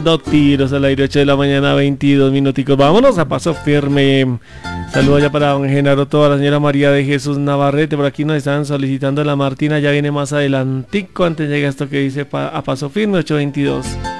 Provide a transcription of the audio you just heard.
tirando tiros al aire, 8 de la mañana, 22 minuticos. Vámonos a paso firme. Saludos ya para don Genaro, toda la señora María de Jesús Navarrete. Por aquí nos están solicitando la Martina, ya viene más adelantico. Antes llega esto que dice a paso firme, 8:22.